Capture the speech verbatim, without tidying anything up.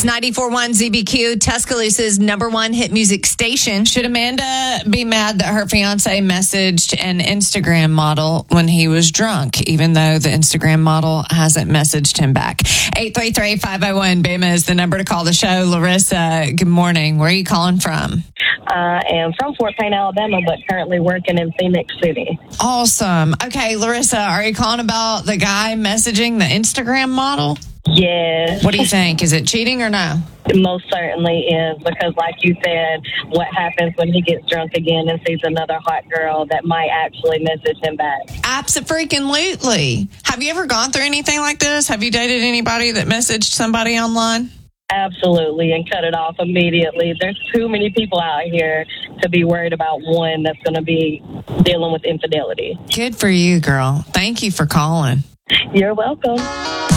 It's ninety-four point one Z B Q, Tuscaloosa's number one hit music station. Should Amanda be mad that her fiance messaged an Instagram model when he was drunk, even though the Instagram model hasn't messaged him back? eight three three, five oh one, B E M A is the number to call the show. Larissa, good morning. Where are you calling from? I am from Fort Payne, Alabama, but currently working in Phoenix City. Awesome. Okay, Larissa, are you calling about the guy messaging the Instagram model? Yes. What do you think? Is it cheating or no? It most certainly is, because like you said, what happens when he gets drunk again and sees another hot girl that might actually message him back? Abso-freaking-lutely. Have you ever gone through anything like this? Have you dated anybody that messaged somebody online? Absolutely, and cut it off immediately. There's too many people out here to be worried about one that's going to be dealing with infidelity. Good for you, girl. Thank you for calling. You're welcome.